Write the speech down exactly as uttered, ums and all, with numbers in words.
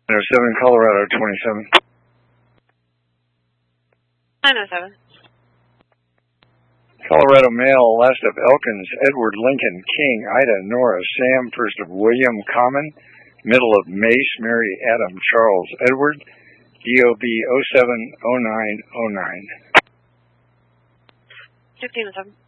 nine oh seven, Colorado twenty-seven. nine oh seven. Colorado male, last of Elkins, Edward, Lincoln, King, Ida, Nora, Sam, first of William, Common, middle of Mace, Mary, Adam, Charles, Edward, D O B oh seven oh nine oh nine. fifteen oh seven.